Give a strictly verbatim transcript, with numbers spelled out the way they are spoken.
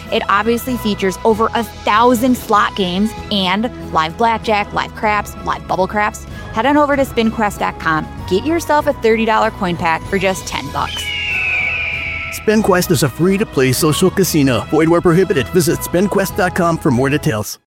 It obviously features over a thousand slot games and live blackjack, live craps, live bubble craps. Head on over to spin quest dot com. Get yourself a thirty dollars coin pack for just ten bucks. SpinQuest is a free-to-play social casino. Void where prohibited. Visit spin quest dot com for more details.